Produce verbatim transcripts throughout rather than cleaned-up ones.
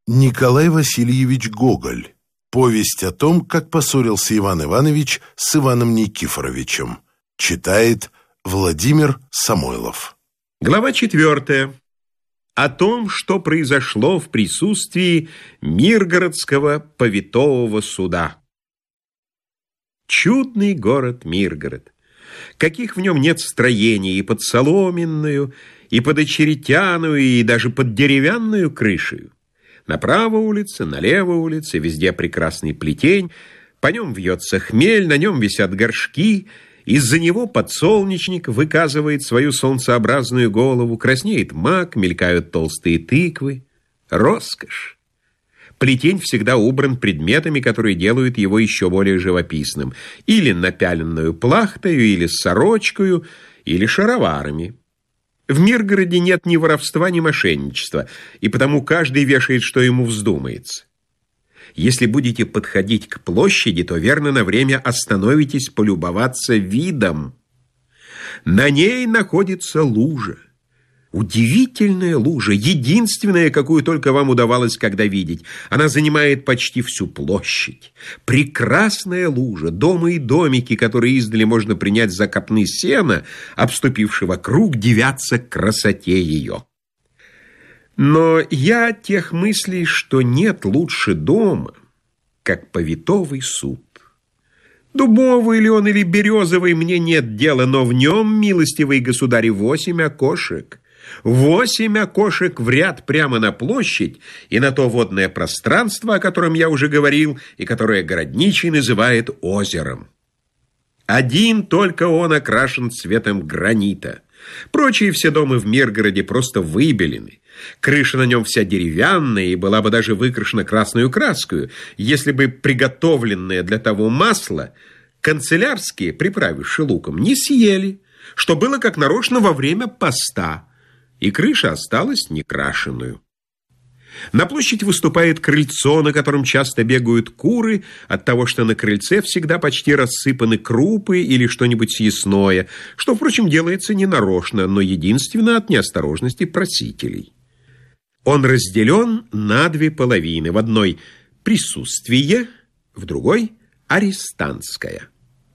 Николай Васильевич Гоголь. Повесть о том, как поссорился Иван Иванович с Иваном Никифоровичем. Читает Владимир Самойлов. Глава четвертая. О том, что произошло в присутствии Миргородского повитового суда. Чудный город Миргород. Каких в нем нет строений и под соломенную, и под очеретяную, и даже под деревянную крышею. Направо улица, налево улица, везде прекрасный плетень, по нем вьется хмель, на нем висят горшки, из-за него подсолнечник выказывает свою солнцеобразную голову, краснеет мак, мелькают толстые тыквы. Роскошь! Плетень всегда убран предметами, которые делают его еще более живописным, или напяленную плахтою, или сорочкою, или шароварами. В Миргороде нет ни воровства, ни мошенничества, и потому каждый вешает, что ему вздумается. Если будете подходить к площади, то верно на время остановитесь полюбоваться видом. На ней находится лужа. Удивительная лужа, единственная, какую только вам удавалось когда видеть. Она занимает почти всю площадь. Прекрасная лужа, дома и домики, которые издали можно принять за копны сена, обступившие вокруг, дивятся красоте ее. Но я тех мыслей, что нет лучше дома, как повитовый суд. Дубовый ли он или березовый, мне нет дела, но в нем, милостивый государь, восемь окошек. Восемь окошек в ряд прямо на площадь и на то водное пространство, о котором я уже говорил, и которое городничий называет озером. Один только он окрашен цветом гранита. Прочие все дома в Миргороде просто выбелены. Крыша на нем вся деревянная и была бы даже выкрашена красную краскою, если бы приготовленное для того масло канцелярские, приправивши луком, не съели, что было как нарочно во время поста, и крыша осталась некрашенную. На площадь выступает крыльцо, на котором часто бегают куры, от того, что на крыльце всегда почти рассыпаны крупы или что-нибудь съестное, что, впрочем, делается ненарочно, но единственно от неосторожности просителей. Он разделен на две половины. В одной присутствие, в другой арестантская.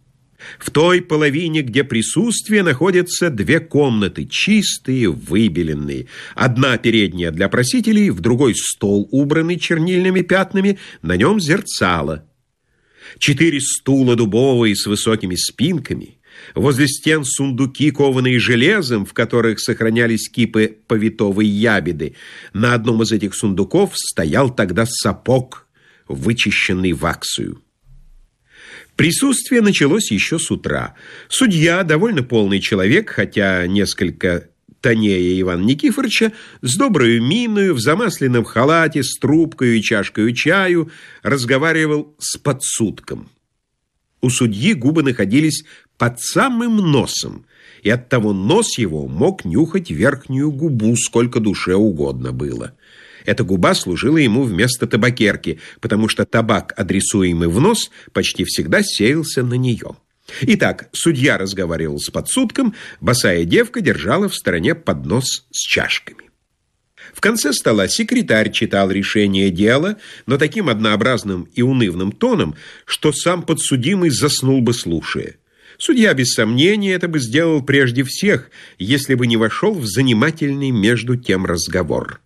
В той половине, где присутствие, находятся две комнаты, чистые, выбеленные. Одна передняя для просителей, в другой стол, убранный чернильными пятнами, на нем зерцало. Четыре стула дубовые с высокими спинками. Возле стен сундуки, кованые железом, в которых сохранялись кипы повитовой ябеды. На одном из этих сундуков стоял тогда сапог, вычищенный ваксою. Присутствие началось еще с утра. Судья, довольно полный человек, хотя несколько тонее Ивана Никифоровича, с доброю миною, в замасленном халате, с трубкою и чашкою чаю, разговаривал с подсудком. У судьи губы находились под самым носом, и оттого нос его мог нюхать верхнюю губу, сколько душе угодно было. Эта губа служила ему вместо табакерки, потому что табак, адресуемый в нос, почти всегда сеялся на нее. Итак, судья разговаривал с подсудком, босая девка держала в стороне поднос с чашками. В конце стола секретарь читал решение дела, но таким однообразным и унывным тоном, что сам подсудимый заснул бы, слушая. Судья, без сомнения, это бы сделал прежде всех, если бы не вошел в занимательный между тем разговор.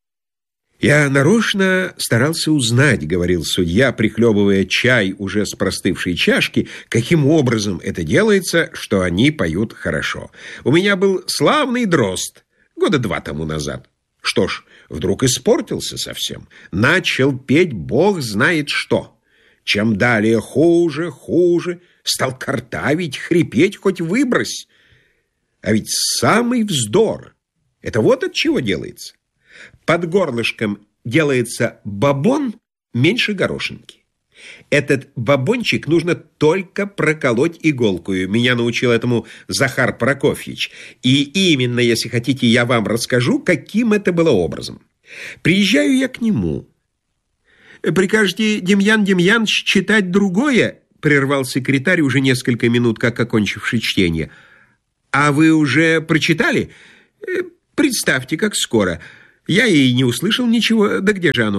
«Я нарочно старался узнать, — говорил судья, прихлебывая чай уже с простывшей чашки, — каким образом это делается, что они поют хорошо. У меня был славный дрозд года два тому назад. Что ж, вдруг испортился совсем. Начал петь бог знает что. Чем далее хуже, хуже. Стал картавить, хрипеть, хоть выбрось. А ведь самый вздор. Это вот от чего делается. Под горлышком делается бабон меньше горошинки. Этот бабончик нужно только проколоть иголкою. Меня научил этому Захар Прокофьевич. И именно, если хотите, я вам расскажу, каким это было образом. Приезжаю я к нему. «Прикажете, Демьян Демьяныч, читать другое?» — прервал секретарь, уже несколько минут как окончивший чтение. «А вы уже прочитали? Представьте, как скоро. Я и не услышал ничего. Да где же оно?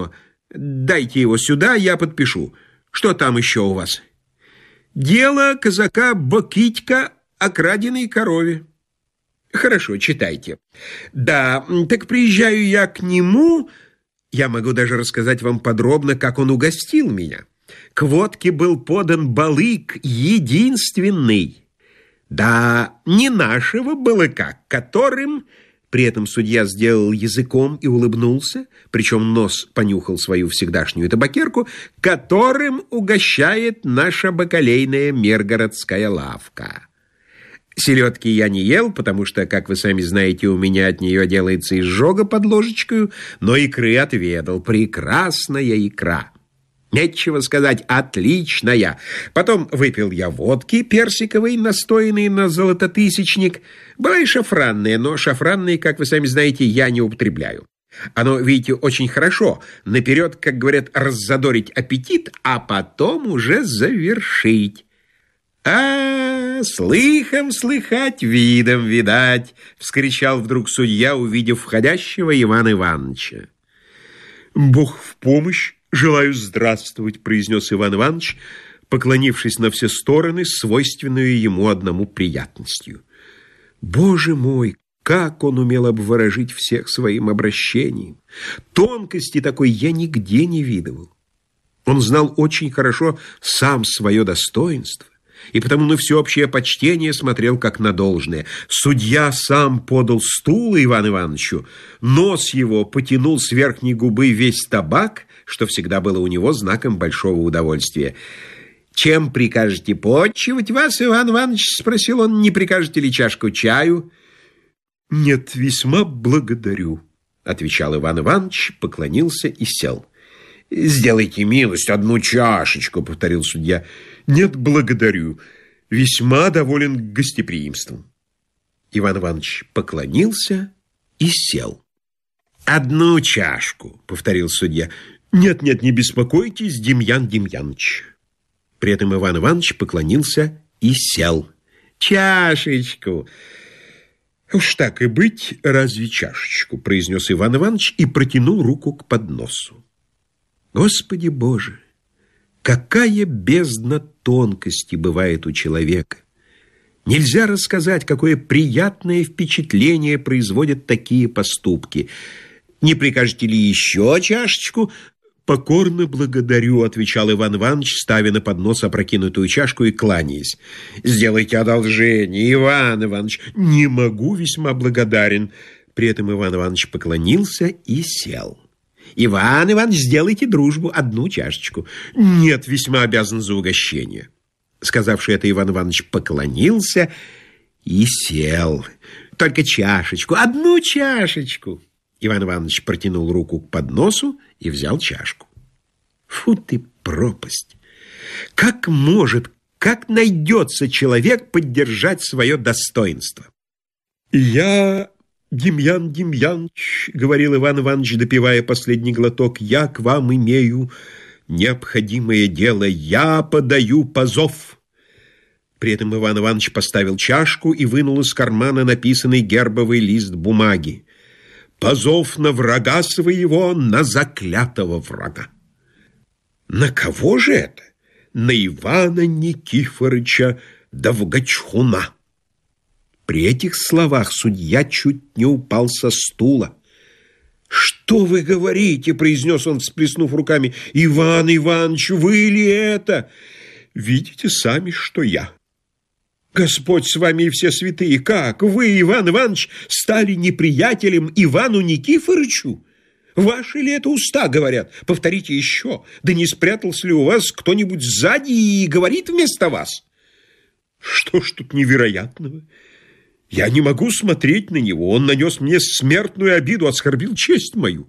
Дайте его сюда, я подпишу. Что там еще у вас? Дело казака Бокитька о краденой корове. Хорошо, читайте. Да, так приезжаю я к нему. Я могу даже рассказать вам подробно, как он угостил меня. К водке был подан балык единственный. Да, не нашего балыка, которым... При этом судья сделал языком и улыбнулся, причем нос понюхал свою всегдашнюю табакерку, которым угощает наша бакалейная миргородская лавка. Селедки я не ел, потому что, как вы сами знаете, у меня от нее делается изжога под ложечкою, но икры отведал. Прекрасная икра. Нечего сказать, отличная. Потом выпил я водки персиковой, настоянной на золототысячник. Была и шафранная, но шафранной, как вы сами знаете, я не употребляю. Оно, видите, очень хорошо. Наперед, как говорят, раззадорить аппетит, а потом уже завершить. «А, слыхом слыхать, видом видать!» — вскричал вдруг судья, увидев входящего Ивана Ивановича. «Бог в помощь! «Желаю здравствовать», — произнес Иван Иванович, поклонившись на все стороны, свойственную ему одному приятностью. Боже мой, как он умел обворожить всех своим обращением! Тонкости такой я нигде не видывал. Он знал очень хорошо сам свое достоинство, и потому на всеобщее почтение смотрел как на должное. Судья сам подал стул Ивану Ивановичу, нос его потянул с верхней губы весь табак, что всегда было у него знаком большого удовольствия. «Чем прикажете почивать вас, Иван Иванович?» — спросил он. «Не прикажете ли чашку чаю?» «Нет, весьма благодарю», — отвечал Иван Иванович, поклонился и сел. «Сделайте милость, одну чашечку», — повторил судья. «Нет, благодарю. Весьма доволен гостеприимством». Иван Иванович поклонился и сел. «Одну чашку», — повторил судья. «Нет-нет, не беспокойтесь, Демьян Демьяныч». При этом Иван Иванович поклонился и сел. «Чашечку». «Уж так и быть, разве чашечку», — произнес Иван Иванович и протянул руку к подносу. Господи Боже, какая бездна тонкости бывает у человека! Нельзя рассказать, какое приятное впечатление производят такие поступки. «Не прикажете ли еще чашечку?» «Покорно благодарю», — отвечал Иван Иванович, ставя на поднос опрокинутую чашку и кланяясь. «Сделайте одолжение, Иван Иванович». «Не могу, весьма благодарен». При этом Иван Иванович поклонился и сел. «Иван Иванович, сделайте дружбу, одну чашечку». «Нет, весьма обязан за угощение». Сказавший это, Иван Иванович поклонился и сел. «Только чашечку, одну чашечку». Иван Иванович протянул руку к подносу и взял чашку. Фу ты, пропасть! Как может, как найдется человек поддержать свое достоинство? «Я, Демьян Демьяныч, — говорил Иван Иванович, допивая последний глоток, — я к вам имею необходимое дело, я подаю позов». При этом Иван Иванович поставил чашку и вынул из кармана написанный гербовый лист бумаги. «Позов на врага своего, на заклятого врага». На кого же это? На Ивана Никифорыча Довгачхуна. При этих словах судья чуть не упал со стула. «Что вы говорите?» — произнес он, всплеснув руками. «Иван Иванович, вы ли это?» «Видите сами, что я». «Господь с вами и все святые! Как вы, Иван Иванович, стали неприятелем Ивану Никифорычу? Ваши ли это уста говорят? Повторите еще. Да не спрятался ли у вас кто-нибудь сзади и говорит вместо вас?» «Что ж тут невероятного? Я не могу смотреть на него. Он нанес мне смертную обиду, оскорбил честь мою».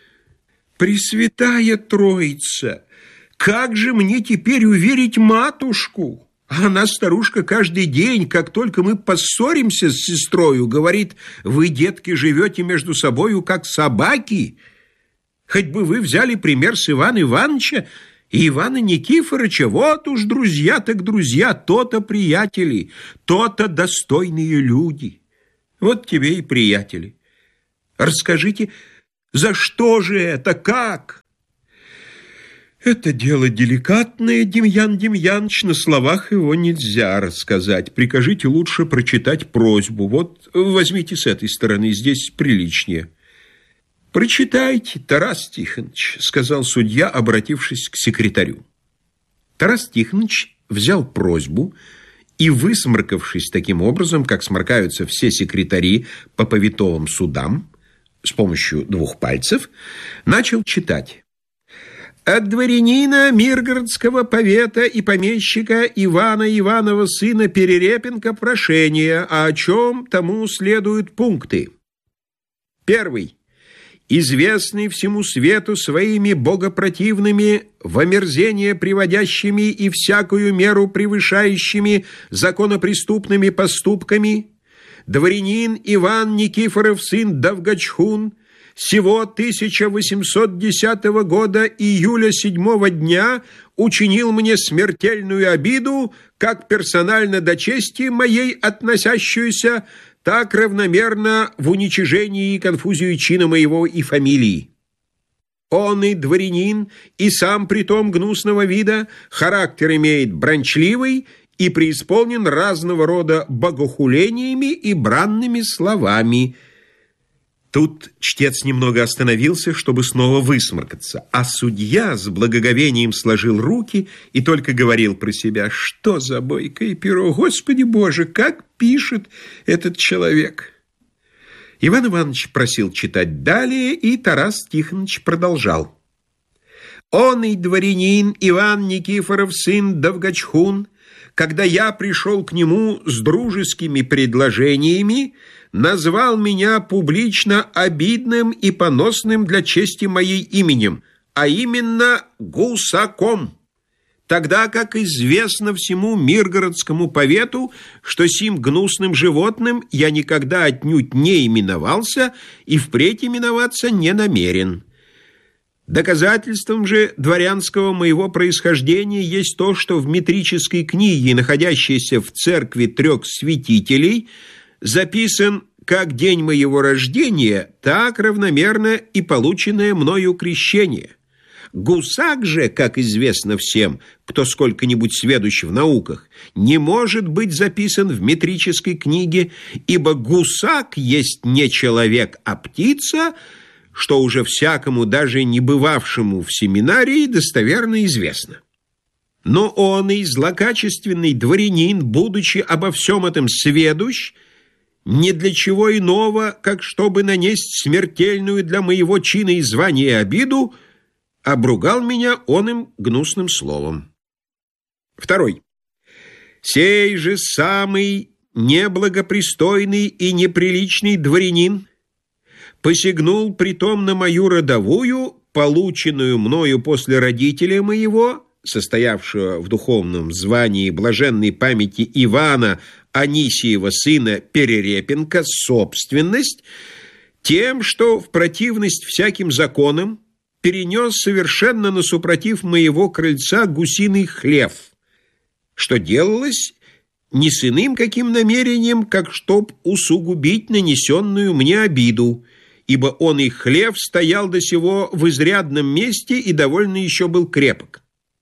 «Пресвятая Троица! Как же мне теперь уверить матушку? Она, старушка, каждый день, как только мы поссоримся с сестрою, говорит: вы, детки, живете между собою, как собаки. Хоть бы вы взяли пример с Ивана Ивановича и Ивана Никифорыча. Вот уж друзья так друзья, то-то приятели, то-то достойные люди. Вот тебе и приятели. Расскажите, за что же это, как?» Это дело деликатное, Демьян Демьяныч, на словах его нельзя рассказать. Прикажите лучше прочитать просьбу. Вот возьмите с этой стороны, здесь приличнее. Прочитайте, Тарас Тихонович, сказал судья, обратившись к секретарю. Тарас Тихонович взял просьбу и, высморкавшись таким образом, как сморкаются все секретари по повитовым судам, с помощью двух пальцев, начал читать. От дворянина Миргородского повета и помещика Ивана Иванова сына Перерепенко прошение, а о чем тому следуют пункты. Первый. Известный всему свету своими богопротивными, в омерзение приводящими и всякую меру превышающими законопреступными поступками, дворянин Иван Никифоров, сын Давгачхун, сего тысяча восемьсот десятого года июля седьмого дня учинил мне смертельную обиду, как персонально до чести моей относящуюся, так равномерно в уничижении и конфузию чина моего и фамилии. Он и дворянин, и сам притом гнусного вида, характер имеет бранчливый и преисполнен разного рода богохулениями и бранными словами. Тут чтец немного остановился, чтобы снова высморкаться, а судья с благоговением сложил руки и только говорил про себя: что за бойкое перо, Господи Боже, как пишет этот человек. Иван Иванович просил читать далее, и Тарас Тихонович продолжал. Он и дворянин Иван Никифоров, сын Давгачхун, когда я пришел к нему с дружескими предложениями, назвал меня публично обидным и поносным для чести моей именем, а именно гусаком, тогда как известно всему Миргородскому повету, что сим гнусным животным я никогда отнюдь не именовался и впредь именоваться не намерен. Доказательством же дворянского моего происхождения есть то, что в метрической книге, находящейся в церкви трех святителей, записан как день моего рождения, так равномерно и полученное мною крещение. Гусак же, как известно всем, кто сколько-нибудь сведущ в науках, не может быть записан в метрической книге, ибо гусак есть не человек, а птица, что уже всякому, даже не бывавшему в семинарии, достоверно известно. Но он и злокачественный дворянин, будучи обо всем этом сведущ, не для чего иного, как чтобы нанесть смертельную для моего чина и звания обиду, обругал меня оным гнусным словом. Второй. Сей же самый неблагопристойный и неприличный дворянин посягнул притом на мою родовую, полученную мною после родителя моего, состоявшего в духовном звании блаженной памяти Ивана Анисиева сына Перерепенко, собственность, тем, что в противность всяким законам перенес совершенно насупротив моего крыльца гусиный хлев, что делалось не с иным каким намерением, как чтоб усугубить нанесенную мне обиду, ибо он и хлев стоял до сего в изрядном месте и довольно еще был крепок.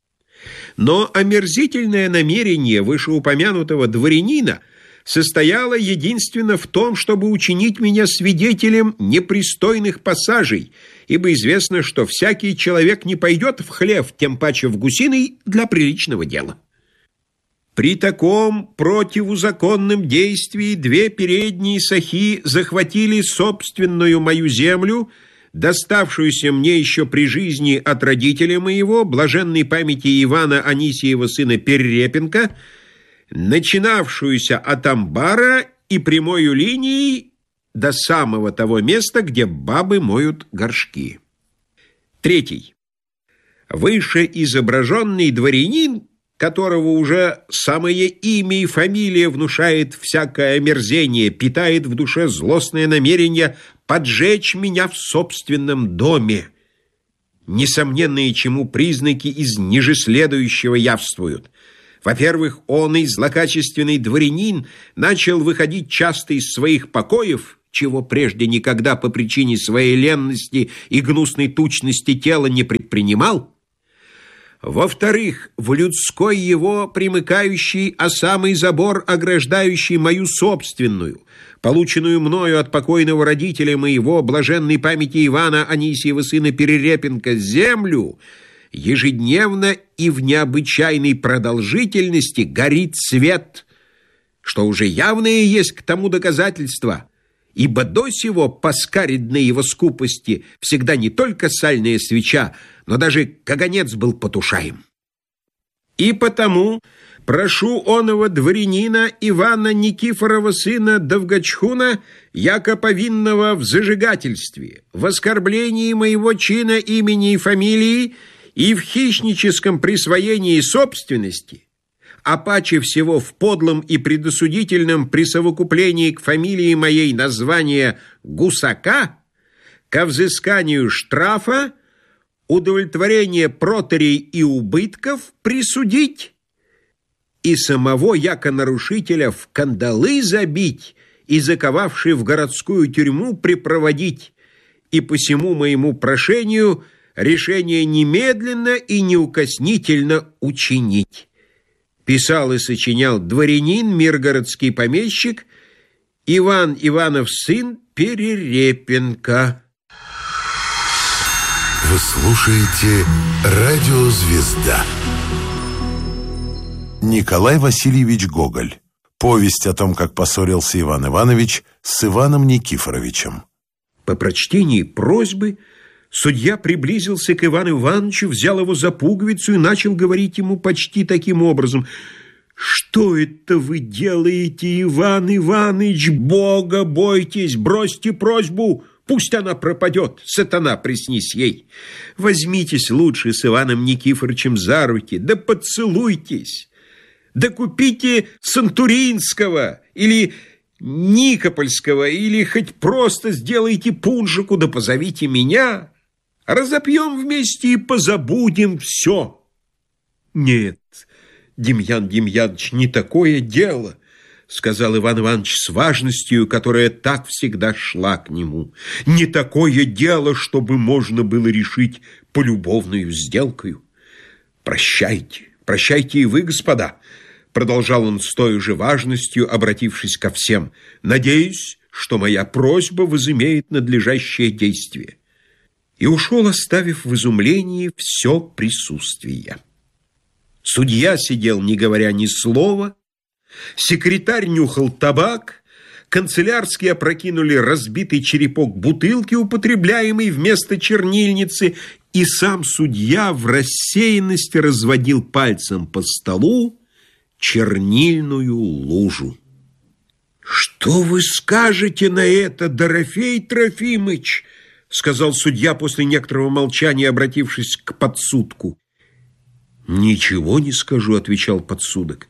Но омерзительное намерение вышеупомянутого дворянина состояло единственно в том, чтобы учинить меня свидетелем непристойных пассажей, ибо известно, что всякий человек не пойдет в хлев, тем паче в гусиный, для приличного дела. При таком противузаконном действии две передние сахи захватили собственную мою землю, доставшуюся мне еще при жизни от родителя моего, блаженной памяти Ивана Анисиева сына Перерепенко, начинавшуюся от амбара и прямою линией до самого того места, где бабы моют горшки. Третий. Выше изображенный дворянин, которого уже самое имя и фамилия внушает всякое омерзение, питает в душе злостное намерение поджечь меня в собственном доме. Несомненные чему признаки из ниже следующего явствуют. Во-первых, он и злокачественный дворянин начал выходить часто из своих покоев, чего прежде никогда по причине своей ленности и гнусной тучности тела не предпринимал. Во-вторых, в людской его примыкающий, а самый забор, ограждающий мою собственную, полученную мною от покойного родителя моего, блаженной памяти Ивана Анисьева сына Перерепенко, землю, ежедневно и в необычайной продолжительности горит свет, что уже явное есть к тому доказательство, ибо до сего по скаридной его скупости всегда не только сальная свеча, но даже каганец был потушаем. И потому прошу оного дворянина Ивана Никифорова сына Довгачхуна, яко повинного в зажигательстве, в оскорблении моего чина, имени и фамилии и в хищническом присвоении собственности, а паче всего в подлом и предосудительном присовокуплении к фамилии моей названия Гусака, ко взысканию штрафа, удовлетворение проторий и убытков присудить и самого яко нарушителя в кандалы забить и, заковавший в городскую тюрьму, припроводить, и по всему моему прошению решение немедленно и неукоснительно учинить. Писал и сочинял дворянин, миргородский помещик Иван Иванов сын Перерепенко. Вы слушаете «Радио Звезда». Николай Васильевич Гоголь. Повесть о том, как поссорился Иван Иванович с Иваном Никифоровичем. По прочтении просьбы судья приблизился к Ивану Ивановичу, взял его за пуговицу и начал говорить ему почти таким образом: «Что это вы делаете, Иван Иванович? Бога бойтесь, бросьте просьбу, пусть она пропадет, сатана приснись ей. Возьмитесь лучше с Иваном Никифоровичем за руки, да поцелуйтесь, да купите Сантуринского или Никопольского, или хоть просто сделайте пуншику, да позовите меня. Разопьем вместе и позабудем все». «Нет, Демьян Демьяныч, не такое дело», — сказал Иван Иванович с важностью, которая так всегда шла к нему. «Не такое дело, чтобы можно было решить полюбовную сделкою. Прощайте, прощайте и вы, господа», — продолжал он с той же важностью, обратившись ко всем. «Надеюсь, что моя просьба возымеет надлежащее действие». И ушел, оставив в изумлении все присутствие. Судья сидел, не говоря ни слова, секретарь нюхал табак, канцелярские опрокинули разбитый черепок бутылки, употребляемый вместо чернильницы, и сам судья в рассеянности разводил пальцем по столу чернильную лужу. «Что вы скажете на это, Дорофей Трофимыч?» — сказал судья после некоторого молчания, обратившись к подсудку. «Ничего не скажу», — отвечал подсудок.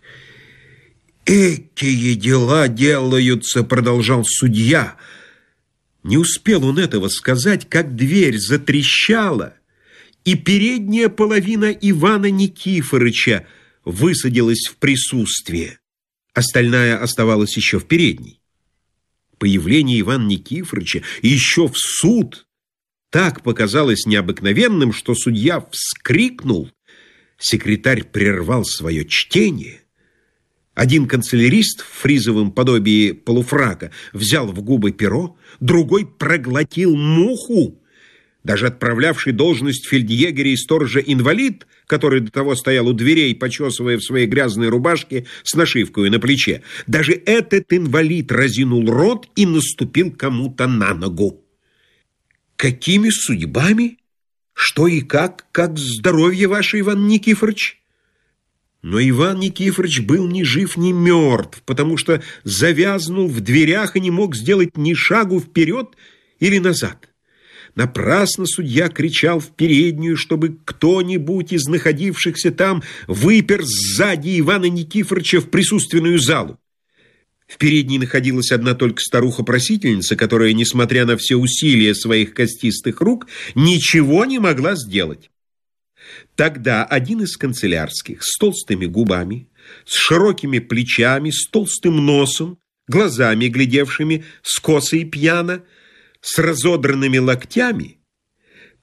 «Экие дела делаются», — продолжал судья. Не успел он этого сказать, как дверь затрещала, и передняя половина Ивана Никифорыча высадилась в присутствие. Остальная оставалась еще в передней. Появление Ивана Никифорыча еще в суд так показалось необыкновенным, что судья вскрикнул. Секретарь прервал свое чтение. Один канцелярист в фризовом подобии полуфрака взял в губы перо, другой проглотил муху. Даже отправлявший должность фельдъегеря и сторожа инвалид, который до того стоял у дверей, почесывая в своей грязной рубашке с нашивкой на плече, даже этот инвалид разинул рот и наступил кому-то на ногу. «Какими судьбами? Что и как? Как здоровье ваше, Иван Никифорович?» Но Иван Никифорович был ни жив, ни мертв, потому что завязнул в дверях и не мог сделать ни шагу вперед или назад. Напрасно судья кричал в переднюю, чтобы кто-нибудь из находившихся там выпер сзади Ивана Никифоровича в присутственную залу. В передней находилась одна только старуха-просительница, которая, несмотря на все усилия своих костистых рук, ничего не могла сделать. Тогда один из канцелярских с толстыми губами, с широкими плечами, с толстым носом, глазами, глядевшими скосо и пьяно, с разодранными локтями,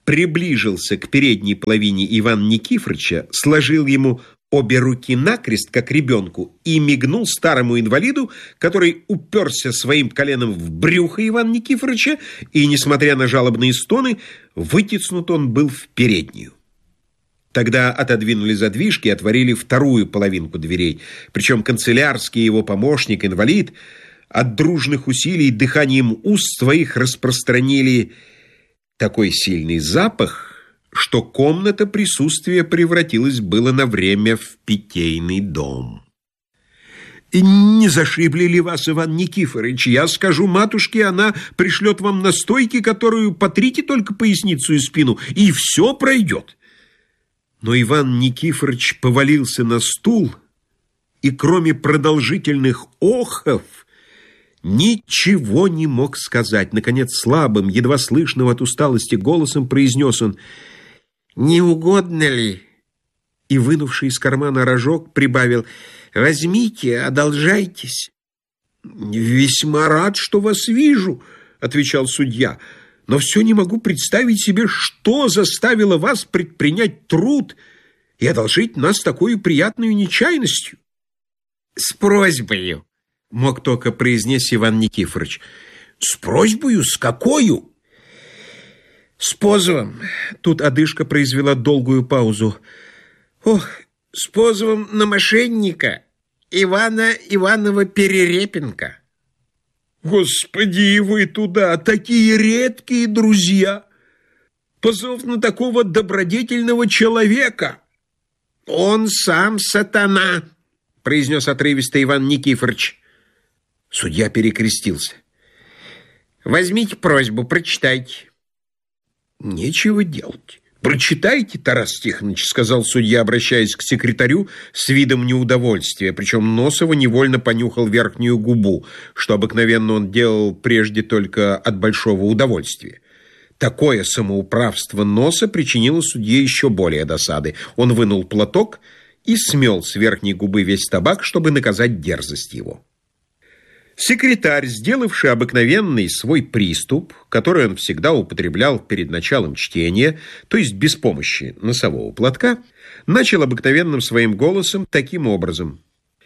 приближился к передней половине Ивана Никифоровича, сложил ему обе руки накрест, как ребенку, и мигнул старому инвалиду, который уперся своим коленом в брюхо Ивана Никифоровича, и, несмотря на жалобные стоны, вытеснут он был в переднюю. Тогда отодвинули задвижки и отворили вторую половинку дверей, причем канцелярский его помощник, инвалид, от дружных усилий дыханием уст своих распространили такой сильный запах, что комната присутствия превратилась было на время в питейный дом. «И не зашибли ли вас, Иван Никифорович? Я скажу матушке, она пришлет вам настойки, которую потрите только поясницу и спину, и все пройдет». Но Иван Никифорович повалился на стул, и кроме продолжительных охов ничего не мог сказать. Наконец, слабым, едва слышным от усталости голосом произнес он: «Не угодно ли?» И, вынувший из кармана рожок, прибавил: «Возьмите, одолжайтесь». «Весьма рад, что вас вижу», — отвечал судья, «но все не могу представить себе, что заставило вас предпринять труд и одолжить нас такой приятной нечаянностью». «С просьбою», — мог только произнести Иван Никифорович. «С просьбою? С какою?» «С позовом». Тут одышка произвела долгую паузу. «Ох, с позовом на мошенника Ивана Иванова Перерепенко». «Господи, и вы туда, такие редкие друзья! Позов на такого добродетельного человека!» «Он сам сатана», — произнес отрывисто Иван Никифорович. Судья перекрестился. «Возьмите просьбу, прочитайте». «Нечего делать. Прочитайте, Тарас Тихонович», — сказал судья, обращаясь к секретарю с видом неудовольствия, причем Носова невольно понюхал верхнюю губу, что обыкновенно он делал прежде только от большого удовольствия. Такое самоуправство Носа причинило судье еще более досады. Он вынул платок и смел с верхней губы весь табак, чтобы наказать дерзость его. Секретарь, сделавший обыкновенный свой приступ, который он всегда употреблял перед началом чтения, то есть без помощи носового платка, начал обыкновенным своим голосом таким образом: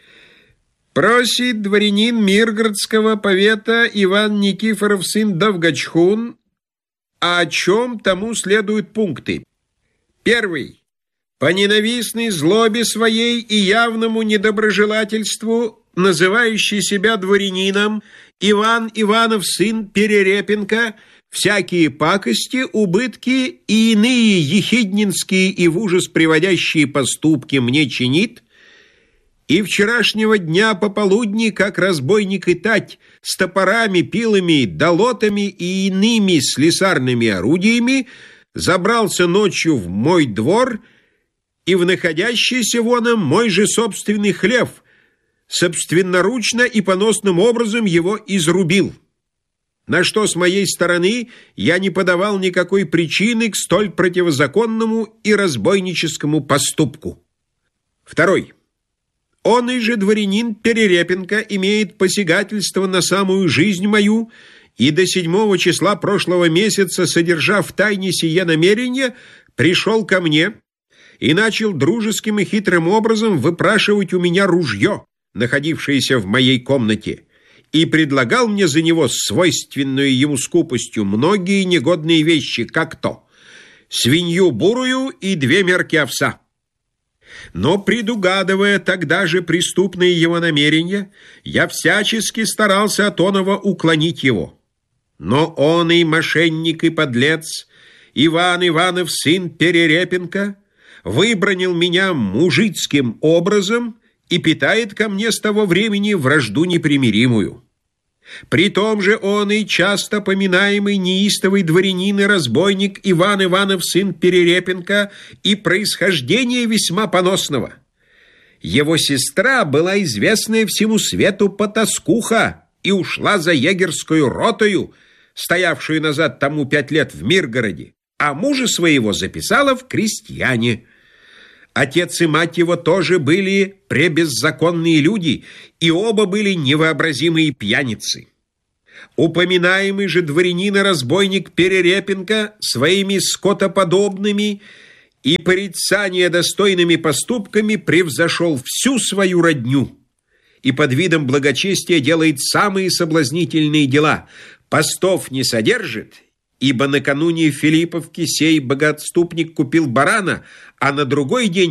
«Просит дворянин Миргородского повета Иван Никифоров сын Довгачхун, а о чем тому следуют пункты. Первый. По ненавистной злобе своей и явному недоброжелательству называющий себя дворянином Иван Иванов сын Перерепенко всякие пакости, убытки и иные ехиднинские и в ужас приводящие поступки мне чинит, и вчерашнего дня пополудни, как разбойник и тать, с топорами, пилами, долотами и иными слесарными орудиями забрался ночью в мой двор и в находящийся воном мой же собственный хлев, собственноручно и поносным образом его изрубил, на что с моей стороны я не подавал никакой причины к столь противозаконному и разбойническому поступку. Второй. Он и же дворянин Перерепенко имеет посягательство на самую жизнь мою, и до седьмого числа прошлого месяца, содержав в тайне сие намерение, пришел ко мне и начал дружеским и хитрым образом выпрашивать у меня ружье, находившееся в моей комнате, и предлагал мне за него свойственную ему скупостью многие негодные вещи, как то свинью бурую и две мерки овса. Но, предугадывая тогда же преступные его намерения, я всячески старался от оного уклонить его. Но он и мошенник, и подлец, Иван Иванов сын Перерепенко, выбранил меня мужицким образом и питает ко мне с того времени вражду непримиримую. При том же он и часто поминаемый неистовый дворянин и разбойник Иван Иванов сын Перерепенко и происхождение весьма поносного. Его сестра была известная всему свету потаскуха и ушла за егерскую ротою, стоявшую назад тому пять лет в Миргороде, а мужа своего записала в крестьяне. Отец и мать его тоже были пребеззаконные люди, и оба были невообразимые пьяницы. Упоминаемый же дворянин и разбойник Перерепенко своими скотоподобными и порицания достойными поступками превзошел всю свою родню и под видом благочестия делает самые соблазнительные дела. Постов не содержит, ибо накануне Филипповки сей богоотступник купил барана, а на другой день